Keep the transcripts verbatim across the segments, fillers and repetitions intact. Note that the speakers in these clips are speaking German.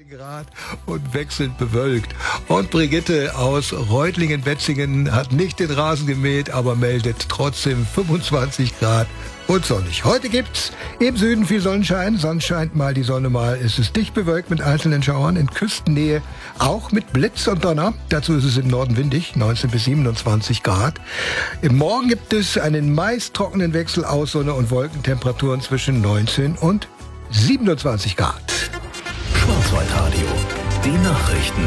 Grad und wechselnd bewölkt. Und Brigitte aus Reutlingen-Wetzingen hat nicht den Rasen gemäht, aber meldet trotzdem fünfundzwanzig Grad und sonnig. Heute gibt's im Süden viel Sonnenschein. Sonst scheint mal die Sonne mal. Es ist dicht bewölkt mit einzelnen Schauern in Küstennähe, auch mit Blitz und Donner. Dazu ist es im Norden windig, neunzehn bis siebenundzwanzig Grad. Im Morgen gibt es einen meist trockenen Wechsel aus Sonne und Wolkentemperaturen zwischen neunzehn und siebenundzwanzig Grad. Schwarzwaldradio, die Nachrichten.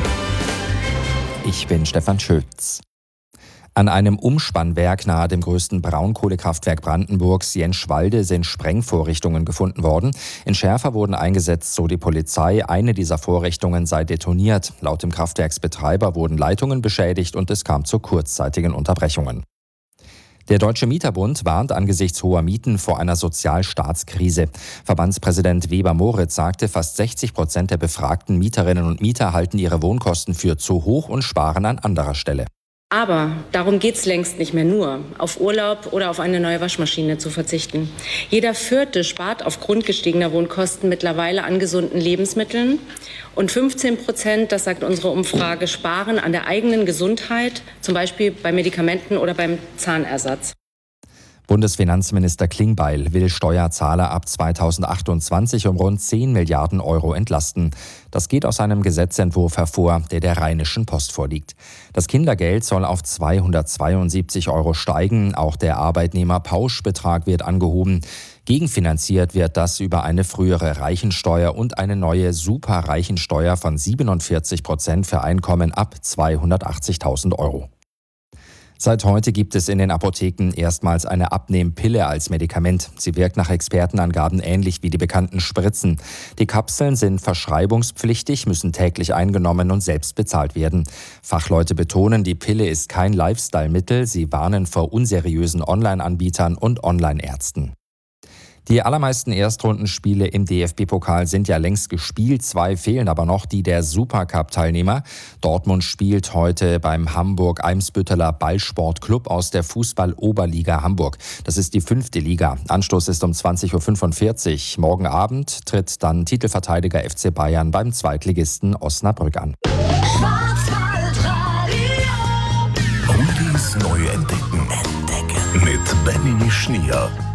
Ich bin Stefan Schütz. An einem Umspannwerk nahe dem größten Braunkohlekraftwerk Brandenburgs, Jenschwalde, sind Sprengvorrichtungen gefunden worden. Entschärfer wurden eingesetzt, so die Polizei. Eine dieser Vorrichtungen sei detoniert. Laut dem Kraftwerksbetreiber wurden Leitungen beschädigt und es kam zu kurzzeitigen Unterbrechungen. Der Deutsche Mieterbund warnt angesichts hoher Mieten vor einer Sozialstaatskrise. Verbandspräsident Weber-Moritz sagte, fast sechzig Prozent der befragten Mieterinnen und Mieter halten ihre Wohnkosten für zu hoch und sparen an anderer Stelle. Aber darum geht's längst nicht mehr nur, auf Urlaub oder auf eine neue Waschmaschine zu verzichten. Jeder Vierte spart aufgrund gestiegener Wohnkosten mittlerweile an gesunden Lebensmitteln. Und fünfzehn Prozent, das sagt unsere Umfrage, sparen an der eigenen Gesundheit, zum Beispiel bei Medikamenten oder beim Zahnersatz. Bundesfinanzminister Klingbeil will Steuerzahler ab zweitausendachtundzwanzig um rund zehn Milliarden Euro entlasten. Das geht aus einem Gesetzentwurf hervor, der der Rheinischen Post vorliegt. Das Kindergeld soll auf zweihundertzweiundsiebzig Euro steigen. Auch der Arbeitnehmerpauschbetrag wird angehoben. Gegenfinanziert wird das über eine frühere Reichensteuer und eine neue Superreichensteuer von siebenundvierzig Prozent für Einkommen ab zweihundertachtzigtausend Euro. Seit heute gibt es in den Apotheken erstmals eine Abnehmpille als Medikament. Sie wirkt nach Expertenangaben ähnlich wie die bekannten Spritzen. Die Kapseln sind verschreibungspflichtig, müssen täglich eingenommen und selbst bezahlt werden. Fachleute betonen, die Pille ist kein Lifestyle-Mittel. Sie warnen vor unseriösen Online-Anbietern und Online-Ärzten. Die allermeisten Erstrundenspiele im D F B-Pokal sind ja längst gespielt. Zwei fehlen aber noch, die der Supercup-Teilnehmer. Dortmund spielt heute beim Hamburg-Eimsbütteler Ballsportclub aus der Fußball-Oberliga Hamburg. Das ist die fünfte Liga. Anstoß ist um zwanzig Uhr fünfundvierzig. Morgen Abend tritt dann Titelverteidiger F C Bayern beim Zweitligisten Osnabrück an. Rudis neu entdecken. Entdecken. Mit Benny Schnier.